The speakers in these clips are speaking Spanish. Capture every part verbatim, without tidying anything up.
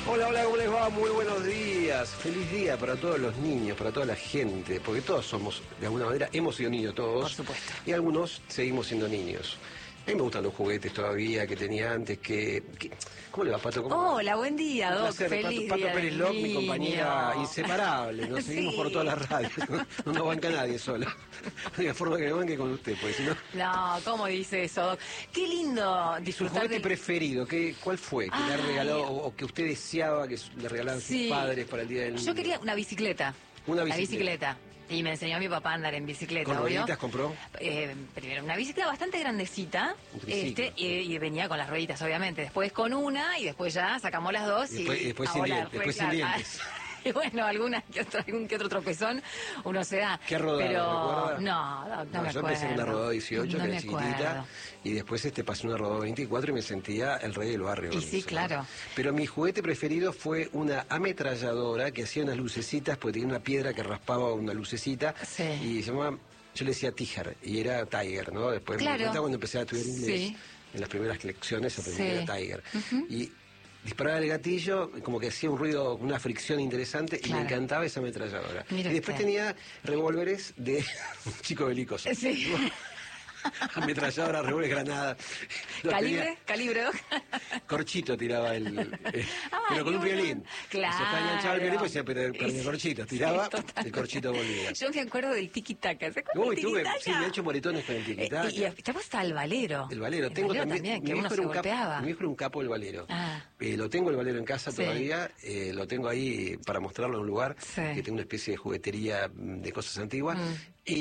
Hola, hola, ¿cómo les va? Muy buenos días. Feliz día para todos los niños, para toda la gente, porque todos somos, de alguna manera, hemos sido niños todos. Por supuesto. Y algunos seguimos siendo niños. A mí me gustan los juguetes todavía que tenía antes, que... que ¿cómo le va, Pato? ¿Cómo Hola, va? buen día, Un Doc. placer. Feliz Pato, día Pato Pérez del Loc, mi compañera niño. inseparable. Nos seguimos Sí. por todas las radios. No, no nos banca nadie solo. La única forma que me banque con usted, porque si no... No, ¿cómo dice eso, Doc? Qué lindo ¿Su disfrutar juguete del... preferido? ¿Qué, ¿Cuál fue? ¿Que le ha Ay. regalado o, o que usted deseaba que le regalaran Sí. sus padres para el Día del Niño? Yo quería una bicicleta. Una La bicicleta. bicicleta. Y me enseñó a mi papá a andar en bicicleta, ¿Con obvio. rueditas compró? Eh, primero, una bicicleta bastante grandecita. Un triciclo. Este, y, y venía con las rueditas, obviamente. Después con una y después ya sacamos las dos Y después- y, y después a sin volar. dien- después Fue sin claro. dientes. Y bueno, alguna que otro, algún que otro tropezón uno se da. ¿Qué rodada? Pero ¿Recuerda? no, no, no me yo acuerdo. empecé en una rodada dieciocho, No que me era chiquitita, acuerdo. y después este pasé una rodada veinticuatro y me sentía el rey del barrio. Y sí, ¿no? claro. Pero mi juguete preferido fue una ametralladora que hacía unas lucecitas, porque tenía una piedra que raspaba una lucecita, Sí. y se llamaba, yo le decía Tiger, y era Tiger, ¿no? Después me Claro. di cuenta cuando empecé a estudiar inglés, Sí. en las primeras lecciones aprendí Sí. que era Tiger. Ujú. Y disparaba el gatillo, como que hacía un ruido, una fricción interesante, y Claro. me encantaba esa ametralladora. Mire y después usted. tenía revólveres de chico belicoso. Sí. Ametralladora, revólver, granada. Los ¿Calibre? tenía- ¿Calibre, Doc? Corchito tiraba el... el- Ah, pero con un qué bueno. violín. Claro. Se estaba enganchado el violín, pues decía, pero con el Sí, corchito. sí, Tiraba, total. el corchito volvía. Yo me acuerdo del tiki-taka. ¿Se acuerdan Uy, del tuve, tiki-taka? sí, me he hecho moretones con el tiquitaca. Eh, y, y estaba hasta el valero. El valero, El tengo valero también, que mi uno viejo se era un capo, golpeaba. mi viejo era un capo del valero. Ah. Eh, lo tengo el valero en casa Sí. todavía, eh, lo tengo ahí para mostrarlo en un lugar Sí. que tengo una especie de juguetería mm, de cosas antiguas. Mm.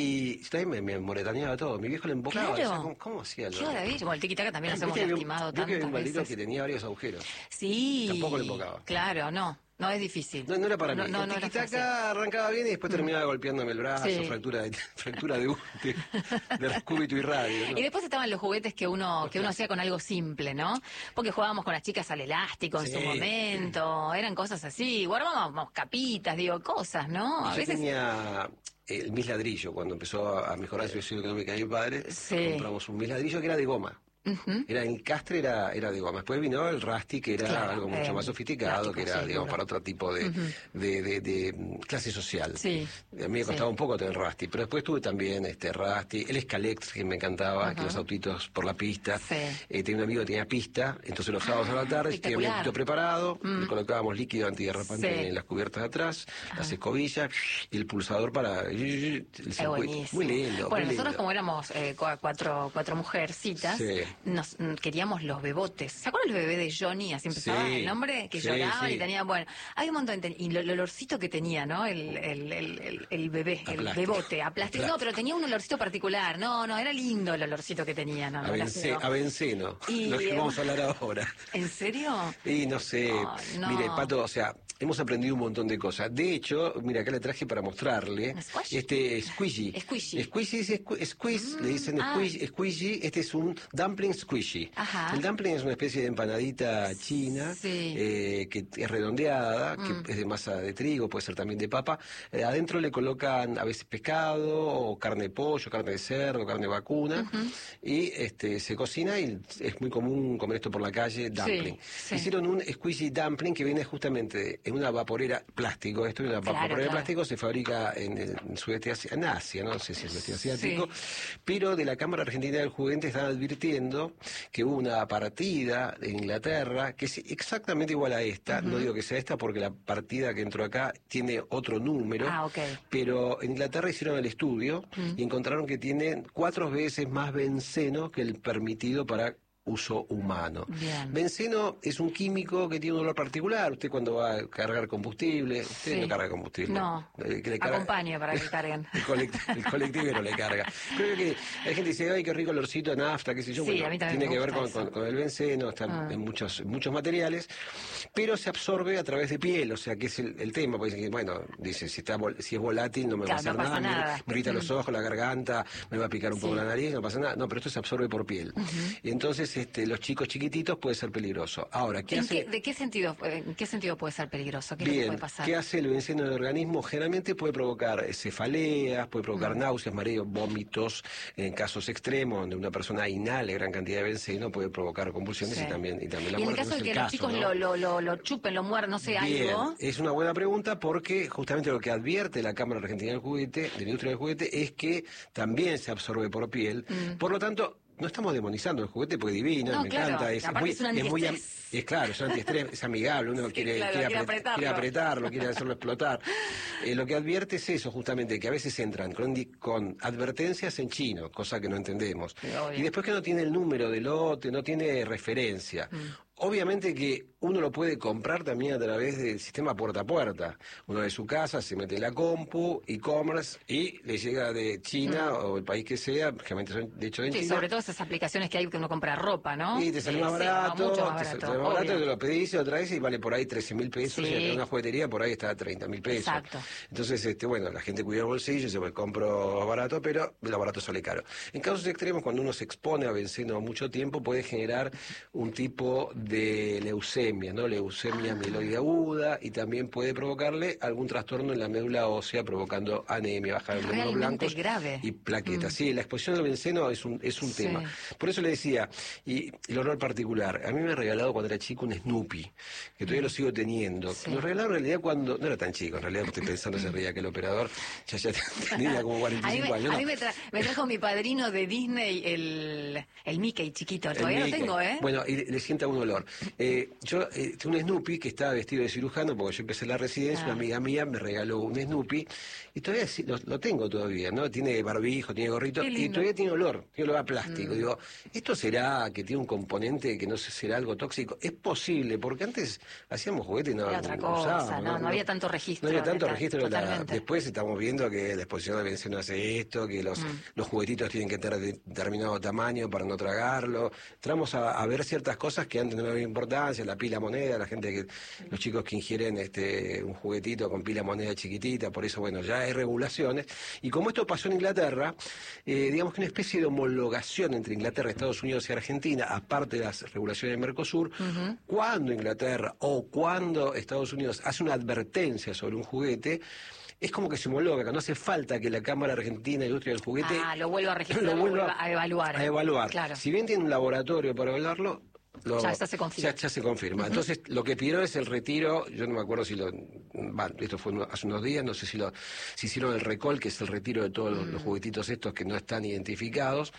Y también me, me moretaneaba todo. Mi viejo le embocaba. Claro. o sea, ¿cómo, cómo hacía el Qué valero? maravilla. Bueno, el tiki-taka también nos hemos Viste que había un- lastimado vio que había tantas un valero veces. que tenía varios agujeros. Sí. Tampoco le embocaba. Claro, no. No es difícil. No, no era para no, mí. No, el no era fácil. tiquitaca arrancaba bien y después terminaba golpeándome el brazo, Sí. fractura de fractura de, de, de cúbito y radio. ¿no? Y después estaban los juguetes que uno que uno hacía con algo simple, ¿no? Porque jugábamos con las chicas al elástico en Sí. su momento, eran cosas así, guardábamos capitas, digo, cosas, ¿no? A Yo veces tenía el mis ladrillo cuando empezó a mejorar la situación económica de mi padre. Sí. Compramos un mis ladrillo que era de goma. Ujú. Era el castre era, era de goma. Después vino el Rusty, que era Claro, algo mucho eh, más sofisticado, plástico, que era, sí, digamos, duro. para otro tipo de, Ujú. de, de, de, mm, clase social. Sí, A mí me costaba sí. un poco tener Rusty, pero después tuve también este Rusty, el Scalect, que me encantaba, Ajá. que los autitos por la pista. Sí. Eh, tenía un amigo que tenía pista, entonces los sábados a la tarde tenía mi espectacular. autito preparado, Mm. le colocábamos líquido antiderrapante Sí. en las cubiertas de atrás, las Ah. escobillas y el pulsador para el Es circuito. buenísimo. Muy lindo. Bueno, muy nosotros lindo. como éramos eh, cua- cuatro, cuatro mujercitas, Sí. nos mm, queríamos los bebotes. ¿Se acuerdan los bebés de Johnny? Así empezaba Sí. el nombre, que Sí, lloraban sí. y tenían, bueno, hay un montón de... Y lo- el olorcito que tenía, ¿no? El, el, el, el, el bebé, A el plástico. bebote, a plástico. A No, plástico. pero tenía un olorcito particular. No, no, era lindo el olorcito que tenía. No, no, A, era vence, feo. a Benceno, Y, lo que eh, vamos a hablar ahora. ¿En serio? Y no sé, Ay, no. mire, Pato, o sea, hemos aprendido un montón de cosas. De hecho, mira, acá le traje para mostrarle ¿Squash? este squishy. Squishy. Squishy es squ- squeeze, le dicen ah. squishy, squishy, este es un dumpling squishy. Ajá. El dumpling es una especie de empanadita china, Sí. eh, que es redondeada, Mm. que es de masa de trigo, puede ser también de papa. Eh, adentro le colocan a veces pescado, o carne de pollo, carne de cerdo, carne de vacuna, y este se cocina y es muy común comer esto por la calle, dumpling. sí. Hicieron un squishy dumpling que viene justamente en una vaporera plástico. Esto es una Claro, vaporera de claro. plástico, se fabrica en el sudeste asiático, en Asia, no sé si es el sudeste asiático, Sí. pero de la Cámara Argentina del Juguete están advirtiendo que hubo una partida de Inglaterra que es exactamente igual a esta, no digo que sea esta porque la partida que entró acá tiene otro número, Ah, ok. pero en Inglaterra hicieron el estudio y encontraron que tienen cuatro veces más benceno que el permitido para uso humano. Bien. Benceno es un químico que tiene un olor particular. Usted cuando va a cargar combustible, usted Sí. no carga combustible. No. Eh, que le carga- Acompaño para que carguen. el, colect- el colectivero le carga. Creo que hay gente que dice, ay, qué rico olorcito a nafta, qué sé yo. Sí, Bueno, a mí también tiene me que ver con, gusta con- eso. con el benceno, está Ah. en muchos, muchos materiales, pero se absorbe a través de piel, o sea, que es el, el tema. Porque, dicen que, bueno, dice, si, está vol- si es volátil no me Claro, va a hacer no pasa nada, me- nada. me irrita los ojos, la garganta, me va a picar un Sí. poco la nariz, no pasa nada. No, pero esto se absorbe por piel. Y entonces este, los chicos chiquititos puede ser peligroso. Ahora, ¿qué ¿En hace? qué, ¿De qué sentido, en qué sentido puede ser peligroso? ¿Qué es lo que Bien, puede pasar? ¿qué hace el benceno en el organismo? Generalmente puede provocar cefaleas, puede provocar Mm. náuseas, mareos, vómitos. En casos extremos, donde una persona inhale gran cantidad de benceno, puede provocar convulsiones Sí. y también, y también la Y en el muerte. caso No de es que el los caso, chicos ¿no? lo, lo, lo, lo chupen, lo muerdan, no sé, Bien, algo. es una buena pregunta porque justamente lo que advierte la Cámara Argentina del Juguete, de la industria del juguete, es que también se absorbe por piel. Mm. Por lo tanto, no estamos demonizando el juguete porque es divino, No, me claro. encanta, es, es Aparte muy, es un es muy am- antiestrés. es claro, es un antiestrés, es amigable, uno Sí, quiere, claro, quiere, quiere apret- apretarlo. quiere apretarlo, quiere hacerlo explotar. Eh, lo que advierte es eso, justamente, que a veces entran con, di- con advertencias en chino, cosa que no entendemos. Sí, obvio. Y después que no tiene el número del lote, no tiene referencia. Mm. Obviamente que uno lo puede comprar también a través del sistema puerta a puerta. Uno de su casa se mete en la compu, e-commerce, y le llega de China o el país que sea, generalmente son de hecho en Sí, China. sobre todo esas aplicaciones que hay que uno compra ropa, ¿no? Y te sale Eh, más sí, barato, mucho más te barato, sale más barato, obvio. te lo pedís otra vez y vale por ahí trece mil pesos, Sí. y en una juguetería por ahí está a treinta mil pesos. Exacto. Entonces, este, bueno, la gente cuida el bolsillo, y se pues compro barato, pero lo barato sale caro. En casos extremos, cuando uno se expone a benceno mucho tiempo, puede generar un tipo de leucemia, ¿no? Leucemia Ah. mieloide aguda, y también puede provocarle algún trastorno en la médula ósea, provocando anemia, bajada de Es glóbulos realmente blancos grave. y plaquetas. Mm. Sí, la exposición al benceno es un, es un Sí. tema. Por eso le decía, y el horror particular, a mí me ha regalado cuando era chico un Snoopy, que todavía lo sigo teniendo. Sí. Me lo regalaron en realidad cuando, no era tan chico, en realidad estoy pensando, se reía que el operador ya, ya tenía como cuarenta A y mí, cinco me, años. a ¿no? mí me, tra- me trajo mi padrino de Disney el, el Mickey chiquito. El Todavía Mickey. lo tengo, ¿eh? Bueno, y le, le sienta un olor. Eh, yo eh, tengo un Snoopy que estaba vestido de cirujano porque yo empecé la residencia, Ah. una amiga mía me regaló un Snoopy y todavía sí, lo, lo tengo todavía, ¿no? Tiene barbijo, tiene gorrito Qué y lindo. todavía tiene olor, tiene olor a plástico. Mm. Digo, ¿esto será que tiene un componente que no sé, será algo tóxico? Es posible, porque antes hacíamos juguetes y no Era otra no cosa, usábamos, no, no había tanto registro. No había tanto neta, registro. de la- Totalmente. después estamos viendo que la exposición al benceno hace esto, que los, Mm. los juguetitos tienen que tener de- determinado tamaño para no tragarlo. Entramos a, a ver ciertas cosas que antes no había importancia, la pila moneda, la gente que, los chicos que ingieren este un juguetito con pila moneda chiquitita, por eso bueno, ya hay regulaciones. Y como esto pasó en Inglaterra, eh, digamos que una especie de homologación entre Inglaterra, Estados Unidos y Argentina, aparte de las regulaciones del Mercosur, Ujú. cuando Inglaterra o cuando Estados Unidos hace una advertencia sobre un juguete, es como que se homologa, que no hace falta que la Cámara Argentina de Industria del Juguete Ah, lo vuelvo a registrar, lo lo vuelva vuelvo a evaluar. a evaluar. Claro. Si bien tiene un laboratorio para evaluarlo, lo- Ya, ya se confirma. Ya, ya se confirma. Entonces, lo que pidió es el retiro, yo no me acuerdo si lo... va, esto fue uno- hace unos días, no sé si lo si hicieron el recall, que es el retiro de todos los, Mm. los juguetitos estos que no están identificados,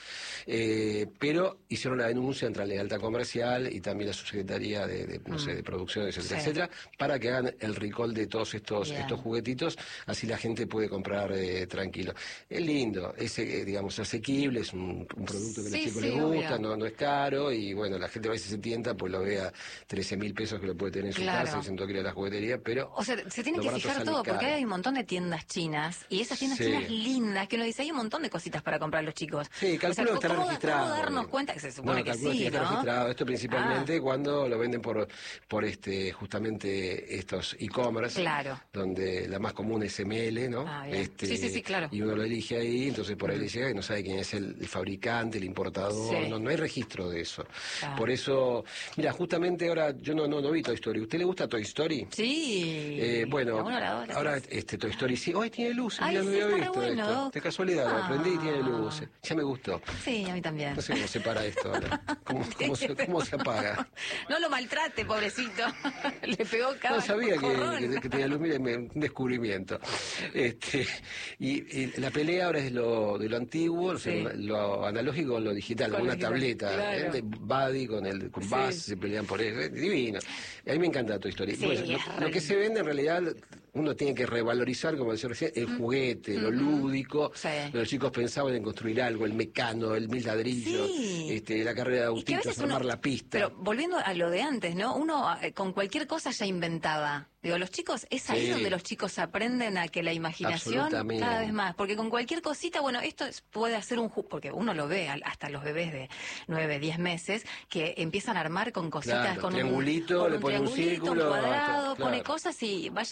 eh, pero hicieron la denuncia entre la lealtad comercial y también la subsecretaría de, de, no sé, de producción, etcétera, Sí. etcétera, para que hagan el recall de todos estos, Bien. estos juguetitos, así la gente puede comprar eh, tranquilo. Es lindo, es, eh, digamos, asequible, es un, un producto que a los Sí, chicos sí, les gusta, obvio. no, no es caro, y bueno, la gente a veces se tienta, pues lo ve a trece mil pesos que lo puede tener en su Claro. casa y se que ir a la juguetería, pero... O sea, se tiene lo que barato fijar sale todo, porque caro. hay un montón de tiendas chinas, y esas tiendas Sí. chinas lindas, que uno dice, hay un montón de cositas para comprar los chicos. Sí, O sea, calculo que estará ¿cómo, registrado. ¿Cómo darnos eh. cuenta? Que se supone no, que calculo sí, que está ¿no? registrado. Esto principalmente Ah. cuando lo venden por por este justamente estos e-commerce, Claro. donde la más común es M L, ¿no? Ah, bien. Este, Sí, sí, sí, claro. Y uno lo elige ahí, entonces por ahí le llega y no sabe quién es el, el fabricante, el importador, Sí. no, no hay registro de eso. Ah. Por eso, mira, justamente ahora yo no, no, no vi Toy Story. ¿Usted le gusta Toy Story? Sí. Eh, bueno, La uno, la dos, la ahora tres. este Toy Story sí. Hoy tiene luces, Ay, ya no sí, había está re visto bueno. esto. De casualidad, lo Ah. aprendí y tiene luces. Ya me gustó. Sí, a mí también. No sé cómo se para esto ahora. ¿Cómo, cómo se, cómo se apaga? No lo maltrate, pobrecito. Le pegó cada No sabía que, corrón. que, que tenía luz, mire, me- un descubrimiento. Este, y, y la pelea ahora es lo, de lo antiguo, o sea, Sí. lo, lo analógico con lo digital, Con con lo una digital, tableta, claro. ¿eh? de Buddy con el con Sí. Buzz, se pelean por eso, es divino. A mí me encanta Toy Story. Sí, Bueno, es lo, re lo que se vende en realidad, uno tiene que revalorizar, como decía recién, el juguete, lo lúdico. Sí. Los chicos pensaban en construir algo, el mecano, el mil ladrillos, Sí. este, la carrera de Y que a autitos, veces armar uno- la pista. Pero volviendo a lo de antes, ¿no? Uno eh, con cualquier cosa ya inventaba. Digo, los chicos, es ahí Sí. donde los chicos aprenden a que la imaginación Absolutamente. cada vez más. Porque con cualquier cosita, bueno, esto es- puede hacer un ju- porque uno lo ve al- hasta los bebés de nueve, diez meses, que empiezan a armar con cositas, Claro, con triangulito, un, con le un pone un triangulito, círculo, un cuadrado, hasta- pone claro. cosas y vaya uno a saber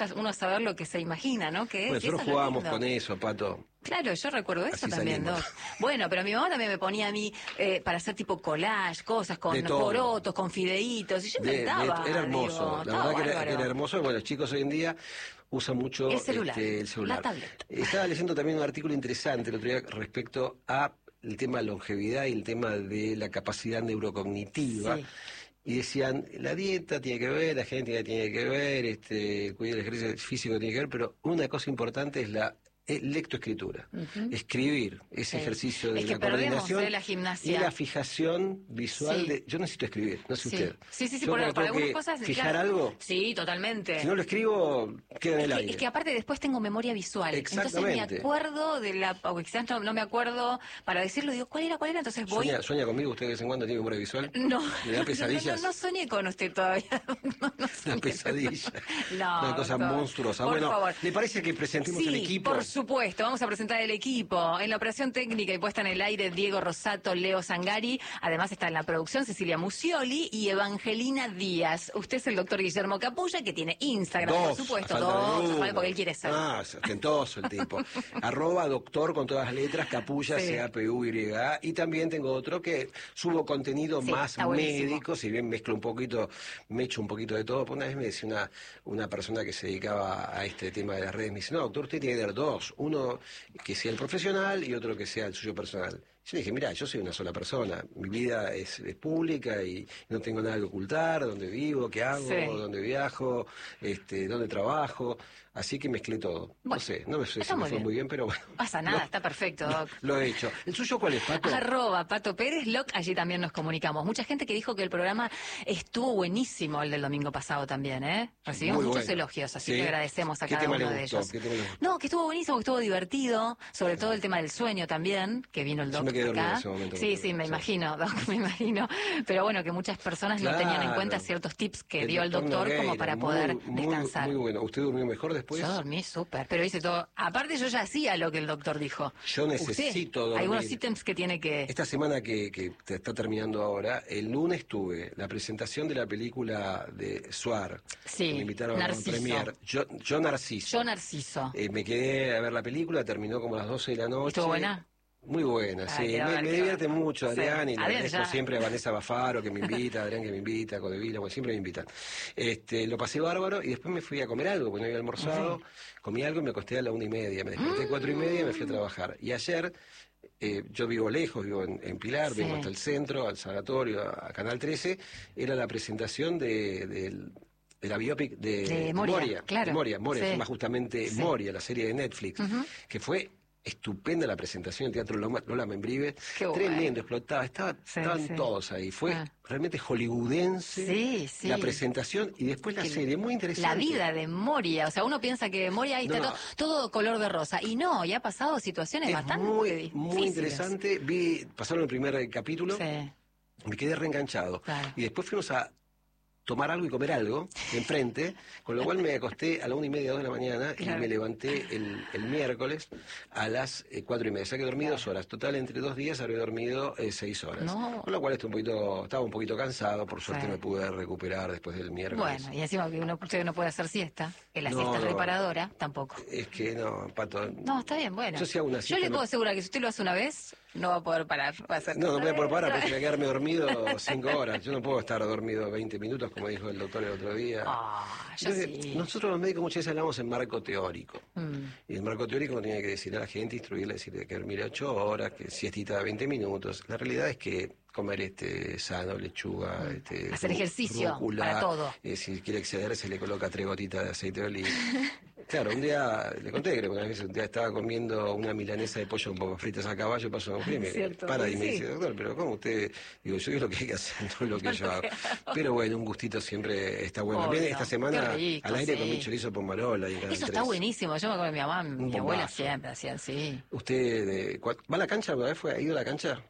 saber lo que se imagina, ¿no? Que es, Bueno, nosotros eso es jugábamos lindo. con eso, Pato. Claro, yo recuerdo eso Así también, salimos. Doc. Bueno, pero mi mamá también me ponía a mí eh, para hacer tipo collage, cosas con De todo. porotos, con fideitos, y yo De- de- inventaba. era hermoso, digo, la estaba verdad que era, bárbaro. era hermoso. Bueno, los chicos hoy en día usan mucho El celular, este, el celular. la tableta. Estaba leyendo también un artículo interesante el otro día respecto a el tema de longevidad y el tema de la capacidad neurocognitiva. Sí. Y decían, la dieta tiene que ver, la genética tiene que ver, este, cuidar el ejercicio físico tiene que ver, pero una cosa importante es la eh, lectoescritura. Ujú. Escribir, ese Sí. ejercicio de Es que la perdemos, coordinación eh, la gimnasia. y la fijación visual Sí. de... Yo necesito escribir, no sé Sí, usted. sí, sí, sí, Yo por, cuando por tengo algunas que cosas. fijar claro. algo, Sí, totalmente. si no lo escribo, queda en Es el que, aire. es que aparte después tengo memoria visual. Entonces Exactamente. me acuerdo de la. O quizás no, no me acuerdo para decirlo, digo, ¿cuál era? ¿Cuál era? Entonces voy. ¿Sueña, sueña conmigo usted de vez en cuando? ¿Tiene memoria visual? No. ¿Le da pesadillas? No, no, no soñé con usted todavía. No, no soñé Una con- pesadilla. No. Una cosa doctor. monstruosa. Por Bueno, favor. ¿le parece que presentemos Sí, el equipo? por supuesto. Vamos a presentar el equipo. En la operación técnica y puesta en el aire, Diego Rosato, Leo Zangari. Además está en la producción Cecilia Musioli y Evangelina Díaz. Usted es el doctor Guillermo Capulla, que tiene Instagram, Dos, por supuesto. a falta de Dos, uno. ¿sabe? Porque él quiere ser. Ah, es ostentoso el tipo. Arroba doctor con todas las letras, Capulla, Sí. C A P U Y A. Y también tengo otro que subo contenido Sí, más está buenísimo. médico, si bien mezclo un poquito, me echo un poquito de todo. Una vez me decía una, una persona que se dedicaba a este tema de las redes, me dice, no, doctor, usted tiene que tener dos. Uno que sea el profesional y otro que sea el suyo personal. Yo dije, mira, yo soy una sola persona, mi vida es, es pública y no tengo nada que ocultar, dónde vivo, qué hago, Sí. dónde viajo, este, dónde trabajo, así que mezclé todo. no Bueno, sé, no me sé si está me muy fue bien. muy bien, pero bueno. No pasa nada, Lo- está perfecto, Doc. Lo he hecho. ¿El suyo cuál es, Pato? Arroba Pato Pérez Loc, allí también nos comunicamos. Mucha gente que dijo que el programa estuvo buenísimo el del domingo pasado también, ¿eh? Recibimos Muy muchos bueno. elogios, así Sí. que agradecemos a ¿Qué cada tema uno le de gustó? ellos. ¿Qué tema le gustó? No, que estuvo buenísimo, que estuvo divertido, sobre todo el tema del sueño también, que vino el Yo Doc me quedé dormido acá. en ese momento. Sí, sí, me Sí. imagino, Doc, me imagino. Pero bueno, que muchas personas no tenían en Claro. cuenta ciertos tips que El dio el doctor Nogueira, como para muy, poder muy, descansar. Muy bueno. ¿Usted durmió mejor después? Yo dormí súper, pero hice todo. Aparte yo ya hacía lo que el doctor dijo. Yo necesito ¿Usted? dormir. Algunos ítems que tiene que... Esta semana que, que te está terminando ahora, el lunes tuve la presentación de la película de Suar. Sí, que me invitaron a la Narciso. premier. Yo, yo Narciso. Yo Narciso. Eh, me quedé a ver la película, terminó como a las doce de la noche. ¿Estuvo buena? Muy buena, Ah, sí. quiero Me, ver, me quiero divierte ver. mucho, Sí. Adrián, y le Adrián agradezco ya- siempre a Vanessa Bafaro que me invita, Adrián que me invita, Codevila, bueno, siempre me invitan. Este, lo pasé bárbaro y después me fui a comer algo, porque no había almorzado. Comí algo y me acosté a la una y media. Me desperté a cuatro y media y me fui a trabajar. Y ayer, eh, yo vivo lejos, vivo en, en Pilar, Sí. vengo hasta el centro, al Sanatorio, a, a Canal trece. Era la presentación de, del- de la biopic de, De Moria, claro. de Moria, Moria, Sí. se llama justamente Sí. Moria, la serie de Netflix, Ujú. que fue estupenda la presentación en el Teatro Lola, Lola Membrive. Qué bueno. Tremendo, explotaba, estaba, Sí, estaban sí. todos ahí. Fue Ah. realmente hollywoodense Sí, sí. la presentación y después la Que serie, muy interesante. La vida de Moria, o sea, uno piensa que Moria ahí está No. todo, todo color de rosa, y no, y ha pasado situaciones es bastante muy, difíciles. muy interesante. Vi, pasaron el primer eh, capítulo, Sí, me quedé reenganchado. claro. Y después fuimos a tomar algo y comer algo de enfrente, con lo cual me acosté a la una y media, dos de la mañana, Claro. y me levanté el, el miércoles a las eh, cuatro y media. O sea que dormí dos horas. Total, entre dos días habré dormido eh, seis horas. No. Con lo cual estoy un poquito, estaba un poquito cansado, por suerte Sí. me pude recuperar después del miércoles. Bueno, y encima que uno, usted no puede hacer siesta, que la No, siesta es no. reparadora, tampoco. Es que no, Pato. No, está bien, bueno. Yo sí hago una Yo siesta, le no- puedo asegurar que si usted lo hace una vez, no va a poder parar. Va a hacer No, no otra voy a poder vez, parar, otra porque vez. me voy a quedarme dormido cinco horas. Yo no puedo estar dormido veinte minutos, como dijo el doctor el otro día. Ah, yo Entonces, sí. Nosotros los médicos muchas veces hablamos en marco teórico. Mm. Y el marco teórico no tiene que decir a la gente, instruirle, decirle que dormir ocho horas, que siestita de veinte minutos. La realidad es que comer este sano, lechuga, este, Hacer rú- ejercicio, rúcula, para todo. eh, si quiere exceder, se le coloca tres gotitas de aceite de oliva. Claro, un día, le conté que una vez un día estaba comiendo una milanesa de pollo con papas fritas a caballo, pasó un y me Cierto, para y me sí. dice, doctor, pero ¿cómo usted? Digo, yo es lo que hay que hacer, no es lo que yo hago. Pero bueno, un gustito siempre está bueno. Obvio, También esta semana qué rico, al aire sí. comí chorizo pomarola. Y en Canal Eso está tres. buenísimo. Yo me acuerdo de mi mamá, mi Un abuela bombazo. siempre hacían así. ¿Usted de, cua- va a la cancha alguna vez? Fue, ¿Ha ido a la cancha?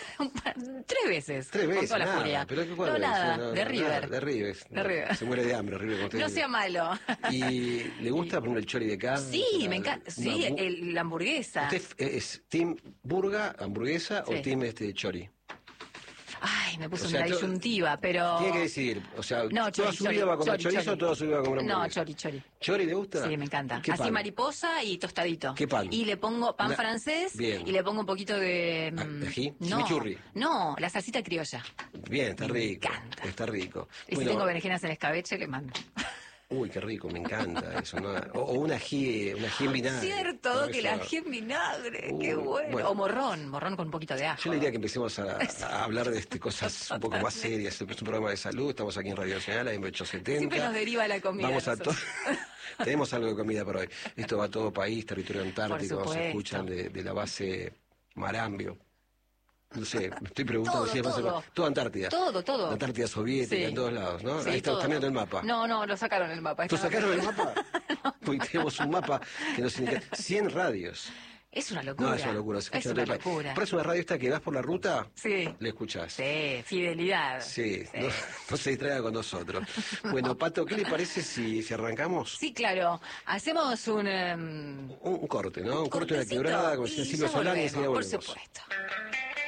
Tres veces. Tres con veces, toda la nada. furia. ¿Pero qué no, cuadro es? nada, No, no, de nada, River. de River. De River. Se muere de hambre, River. como usted No dice. sea malo. ¿Y le gusta, por ejemplo, el chori de carne? Sí, La- me encanta. una Sí, bu- el- la hamburguesa. ¿Usted es, es team burga, hamburguesa Sí. o team este chori? Ay, me puso O sea, una to- disyuntiva, pero... Tiene que decidir, o sea, No, ¿toda chori, su chori, vida va a comer chori, chorizo chori. o toda su vida va a comer No, hamburguesa? chori, chori. ¿Chori le gusta? Sí, me encanta. ¿Qué Así pan? mariposa y tostadito. ¿Qué pan? Y le pongo pan Una- francés Bien. y le pongo un poquito de... Ah, mm, ¿ají? No, Chimichurri. no, la salsita criolla. Bien, está Me rico. encanta. Está rico. Y Bueno, si tengo berenjenas en escabeche, le mando. uy, qué rico, me encanta eso, ¿no? O, o un ají, un ají en vinagre. Cierto, ¿no? que Eso- el ají en vinagre, Uy, qué bueno. bueno. O morrón, morrón con un poquito de ajo. Yo le diría que empecemos a, a hablar de este, cosas un poco más serias. Es un programa de salud, estamos aquí en Radio Nacional, en ochocientos setenta. Siempre nos deriva la comida. Vamos a todo. nosotros. Tenemos algo de comida para hoy. Esto va a todo país, territorio antártico, Por se supuesto. escuchan de, de la base Marambio. No sé, me estoy preguntando Todo, si es más o todo. menos- Toda Antártida. Todo, todo. La Antártida soviética, Sí. en todos lados, ¿no? Sí, Ahí está, todo. está mirando el mapa. No, no, lo sacaron el mapa. ¿Tú estaba- sacaron el mapa? Uy, tenemos un mapa que nos indica cien radios. Es una locura. No, es una locura. Se escucha Es en una todo el país. locura. Pero es una radio esta que vas por la ruta, Sí. le escuchás. Sí, fidelidad. Sí, No, no se distraiga con nosotros. Bueno, Pato, ¿qué le parece si, si arrancamos? Sí, claro. Hacemos un... em, Un, un corte, ¿no? Un corte de la cortecito quebrada, como y decía ya Silvio Solán, y volvemos, enseguida por volvemos. supuesto.